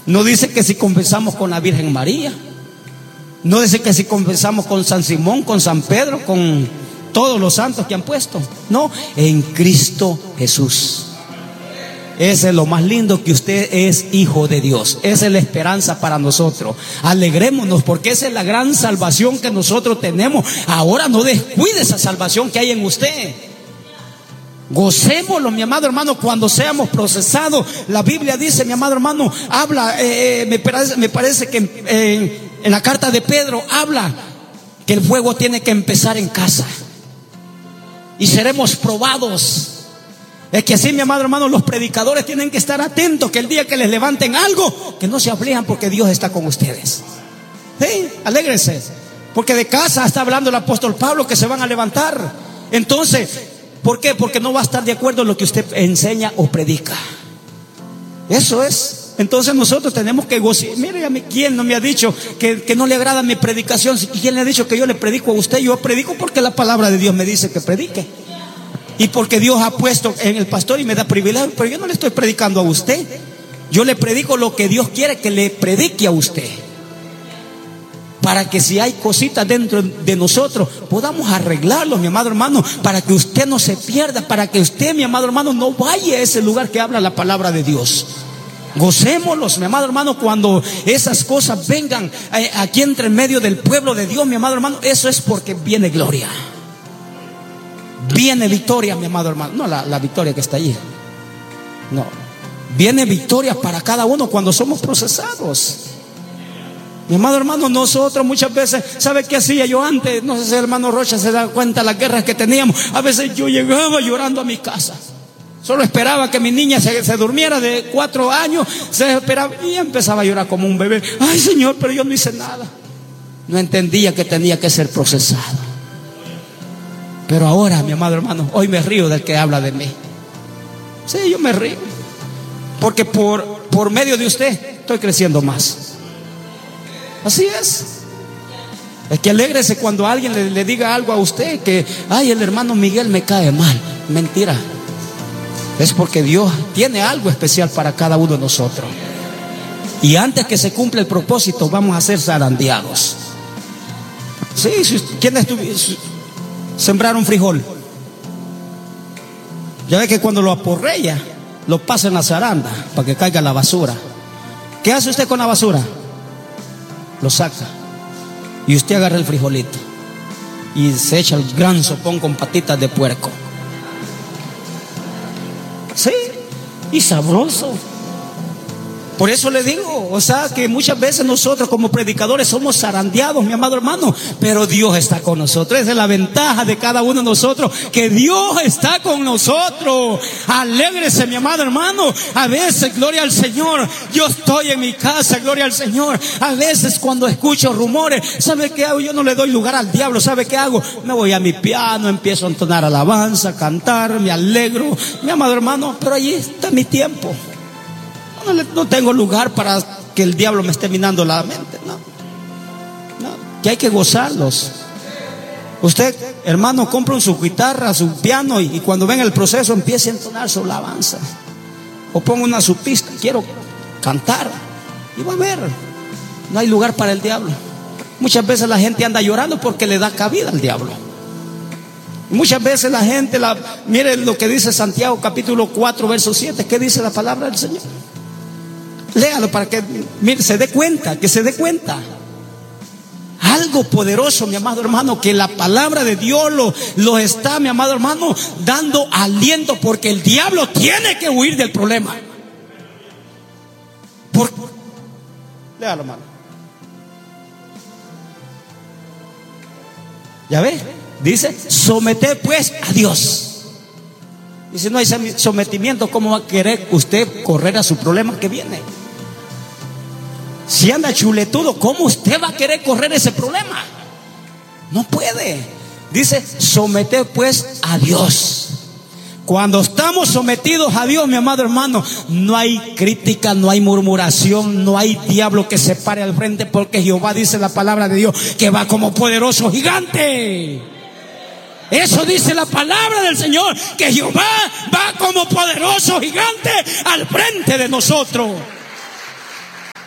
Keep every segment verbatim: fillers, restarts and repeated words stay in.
No dice que si confesamos con la Virgen María. No dice que si confesamos con San Simón, con San Pedro, con todos los santos que han puesto. No, en Cristo Jesús. Ese es lo más lindo, que usted es hijo de Dios. Esa es la esperanza para nosotros. Alegrémonos, porque esa es la gran salvación que nosotros tenemos. Ahora no descuide esa salvación que hay en usted. Gocémoslo, mi amado hermano, cuando seamos procesados. La Biblia dice, mi amado hermano, habla, eh, eh, me, parece, me parece que eh, en la carta de Pedro habla que el fuego tiene que empezar en casa. Y seremos probados. Es que así, mi amado hermano, los predicadores tienen que estar atentos, que el día que les levanten algo, que no se aflijan, porque Dios está con ustedes. Sí, alégrense, porque de casa está hablando el apóstol Pablo que se van a levantar. Entonces, ¿por qué? Porque no va a estar de acuerdo en lo que usted enseña o predica. Eso es. Entonces nosotros tenemos que gozar. Mire, a mí, ¿quién no me ha dicho que, que no le agrada mi predicación? ¿Quién le ha dicho que yo le predico a usted? Yo predico porque la palabra de Dios me dice que predique. Y porque Dios ha puesto en el pastor y me da privilegio. Pero yo no le estoy predicando a usted. Yo le predico lo que Dios quiere que le predique a usted. Para que si hay cositas dentro de nosotros, podamos arreglarlos, mi amado hermano. Para que usted no se pierda. Para que usted, mi amado hermano, no vaya a ese lugar que habla la palabra de Dios. Gocémoslos, mi amado hermano, cuando esas cosas vengan eh, aquí entre en medio del pueblo de Dios, mi amado hermano. Eso es porque viene gloria. Viene victoria, mi amado hermano. No la, la victoria que está allí. No. Viene victoria para cada uno cuando somos procesados. Mi amado hermano, nosotros muchas veces, ¿sabe qué hacía yo antes? No sé si el hermano Rocha se da cuenta de las guerras que teníamos. A veces yo llegaba llorando a mi casa. Solo esperaba que mi niña se, se durmiera de cuatro años. Se esperaba y empezaba a llorar como un bebé. Ay, Señor, pero yo no hice nada. No entendía que tenía que ser procesado. Pero ahora, mi amado hermano, hoy me río del que habla de mí. Sí, yo me río. Porque por, por medio de usted estoy creciendo más. Así es. Es que alégrese cuando alguien le, le diga algo a usted, que ay, el hermano Miguel me cae mal. Mentira. Es porque Dios tiene algo especial para cada uno de nosotros. Y antes que se cumpla el propósito, vamos a ser zarandeados. Sí, si, ¿quiénes sembraron frijol? Ya ve que cuando lo aporrea, lo pasa en la zaranda para que caiga la basura. ¿Qué hace usted con la basura? Lo saca. Y usted agarra el frijolito y se echa el gran sopón con patitas de puerco. Sí, y sabroso. Por eso le digo, o sea, que muchas veces nosotros como predicadores somos zarandeados, mi amado hermano, pero Dios está con nosotros. Esa es la ventaja de cada uno de nosotros, que Dios está con nosotros. Alégrese, mi amado hermano. A veces, gloria al Señor, yo estoy en mi casa, gloria al Señor. A veces cuando escucho rumores, ¿sabe qué hago? Yo no le doy lugar al diablo. ¿Sabe qué hago? Me voy a mi piano, empiezo a entonar alabanza, cantar, me alegro, mi amado hermano, pero allí está mi tiempo. No, no tengo lugar para que el diablo me esté minando la mente. No, no, que hay que gozarlos. Usted, hermano, compra su guitarra, su piano, y, y cuando venga el proceso empiece a entonar su alabanza. O ponga una su pista, quiero cantar. Y va a ver, no hay lugar para el diablo. Muchas veces la gente anda llorando porque le da cabida al diablo. Muchas veces la gente, la, mire lo que dice Santiago capítulo cuatro verso siete. ¿Qué dice la palabra del Señor? Léalo para que mire, se dé cuenta, que se dé cuenta. Algo poderoso, mi amado hermano, que la palabra de Dios lo, lo está, mi amado hermano, dando aliento, porque el diablo tiene que huir del problema. Por, léalo, hermano. ¿Ya ve? Dice, someted pues a Dios. Y si no hay sometimiento, ¿cómo va a querer usted correr a su problema que viene? Si anda chuletudo, ¿cómo usted va a querer correr ese problema? No puede. Dice, someted pues a Dios. Cuando estamos sometidos a Dios, mi amado hermano, no hay crítica, no hay murmuración, no hay diablo que se pare al frente, porque Jehová dice la palabra de Dios que va como poderoso gigante. Eso dice la palabra del Señor, que Jehová va como poderoso gigante al frente de nosotros.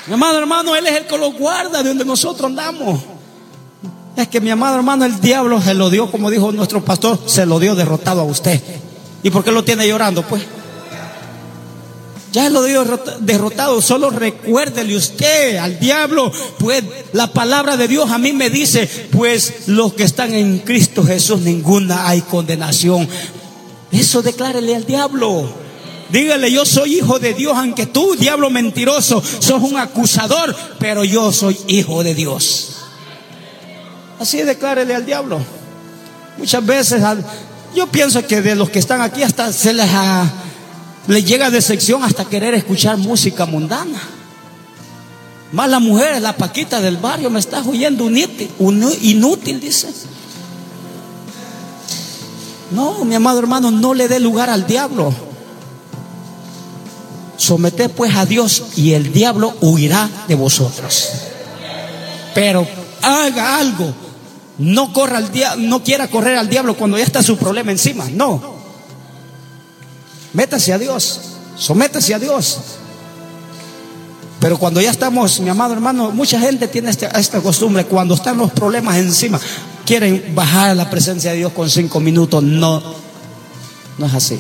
Mi amado hermano, Él es el que lo guarda de donde nosotros andamos. Es que mi amado hermano, el diablo se lo dio, como dijo nuestro pastor, se lo dio derrotado a usted. ¿Y por qué lo tiene llorando? Pues ya lo dio derrotado. Solo recuérdele usted al diablo, pues la palabra de Dios a mí me dice, pues los que están en Cristo Jesús, ninguna hay condenación. Eso declárele al diablo. Dígale: yo soy hijo de Dios, aunque tú, diablo mentiroso, sos un acusador, pero yo soy hijo de Dios. Así declárele al diablo. Muchas veces yo pienso que de los que están aquí hasta se les, a, les llega decepción hasta querer escuchar música mundana. Más la mujer, la paquita del barrio, me está oyendo inútil, inútil, dice. No, mi amado hermano, no le dé lugar al diablo. Someted pues a Dios y el diablo huirá de vosotros. Pero haga algo. No corra al dia- no quiera correr al diablo cuando ya está su problema encima. No. Métase a Dios. Sométase a Dios. Pero cuando ya estamos, mi amado hermano, mucha gente tiene este, esta costumbre. Cuando están los problemas encima, quieren bajar a la presencia de Dios con cinco minutos. No, no es así.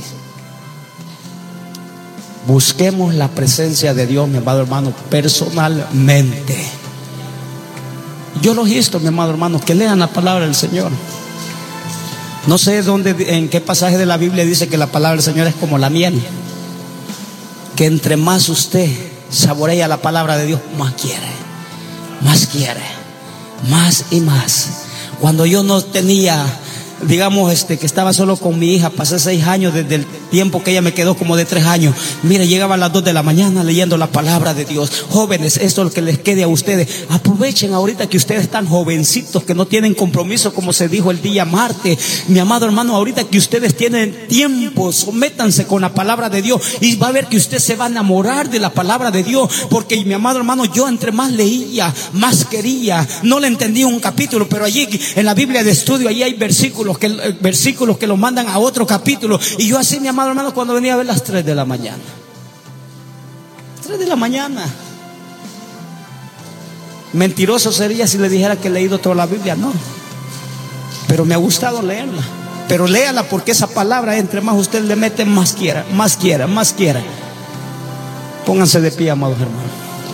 Busquemos la presencia de Dios, mi amado hermano, personalmente. Yo los insto, mi amado hermano, que lean la palabra del Señor. No sé dónde, en qué pasaje de la Biblia dice que la palabra del Señor es como la miel, que entre más usted saborea la palabra de Dios, más quiere, más quiere, más y más. Cuando yo no tenía, digamos, este, que estaba solo con mi hija, pasé seis años desde el tiempo que ella me quedó como de tres años. Mire, llegaba a las dos de la mañana leyendo la palabra de Dios. Jóvenes, esto es lo que les quede a ustedes. Aprovechen ahorita que ustedes están jovencitos, que no tienen compromiso, como se dijo el día martes. Mi amado hermano, ahorita que ustedes tienen tiempo, sométanse con la palabra de Dios y va a ver que usted se va a enamorar de la palabra de Dios. Porque, mi amado hermano, yo entre más leía, más quería. No le entendí un capítulo, pero allí en la Biblia de estudio, allí hay versículos que, versículos que lo mandan a otro capítulo. Y yo así, mi amado hermano, cuando venía a ver las tres de la mañana, tres de la mañana, mentiroso sería si le dijera que he leído toda la Biblia. No, pero me ha gustado leerla. Pero léala, porque esa palabra, entre más usted le mete, más quiera, más quiera, más quiera. Pónganse de pie, amados hermanos.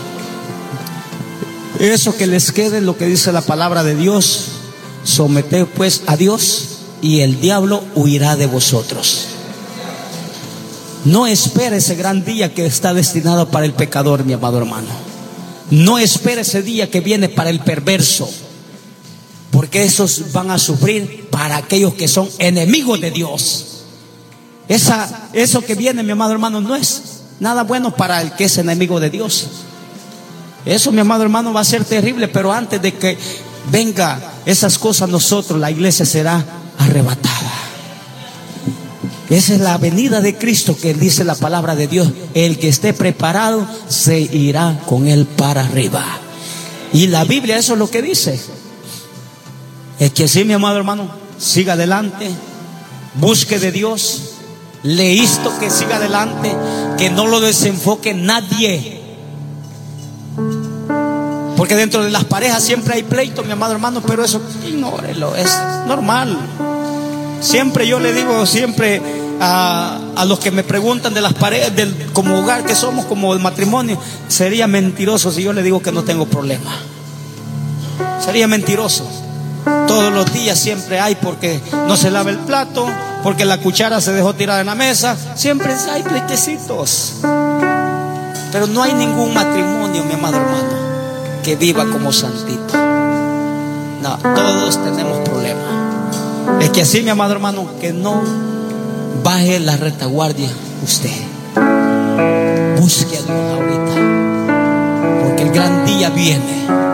Eso que les quede es lo que dice la palabra de Dios. Someted pues a Dios y el diablo huirá de vosotros. No espere ese gran día que está destinado para el pecador, mi amado hermano. No espere ese día que viene para el perverso, porque esos van a sufrir para aquellos que son enemigos de Dios. Esa, eso que viene, mi amado hermano, no es nada bueno para el que es enemigo de Dios. Eso, mi amado hermano, va a ser terrible. Pero antes de que venga esas cosas, nosotros, la iglesia, será arrebatada. Esa es la venida de Cristo, que dice la palabra de Dios: el que esté preparado se irá con él para arriba. Y la Biblia eso es lo que dice. Es que sí, mi amado hermano, siga adelante, busque de Dios, le insto que siga adelante, que no lo desenfoque nadie. Porque dentro de las parejas siempre hay pleito, mi amado hermano, pero eso ignórelo, es normal. Siempre yo le digo, siempre a, a los que me preguntan de las parejas, del, como hogar que somos, como el matrimonio, sería mentiroso si yo le digo que no tengo problema. Sería mentiroso. Todos los días siempre hay, porque no se lava el plato, porque la cuchara se dejó tirada en la mesa. Siempre hay pleitecitos. Pero no hay ningún matrimonio, mi amado hermano, que viva como santito. No, todos tenemos problemas. Es que así, mi amado hermano, que no baje la retaguardia usted. Busque a Dios ahorita, porque el gran día viene.